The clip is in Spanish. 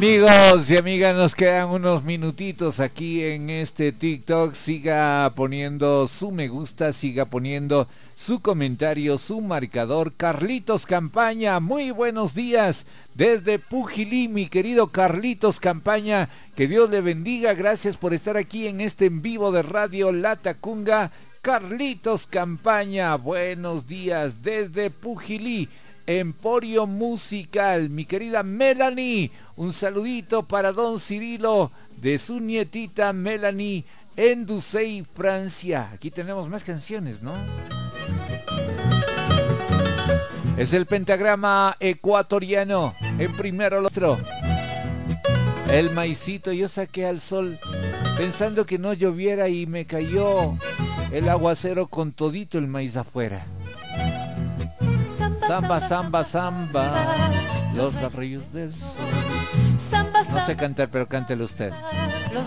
Amigos y amigas, nos quedan unos minutitos aquí en este TikTok. Siga poniendo su me gusta, siga poniendo su comentario, su marcador. Carlitos Campaña, muy buenos días desde Pujilí, mi querido Carlitos Campaña. Que Dios le bendiga, gracias por estar aquí en este en vivo de Radio La Tacunga. Carlitos Campaña, buenos días desde Pujilí. Emporio Musical, mi querida Melanie, un saludito para don Cirilo de su nietita Melanie en Doucey, Francia. Aquí tenemos más canciones, ¿no? Es el pentagrama ecuatoriano. En primero lo otro. El maicito, yo saqué al sol pensando que no lloviera y me cayó el aguacero con todito el maíz afuera. Samba, samba, samba, los arroyos del sol. No sé cantar, pero cántelo usted.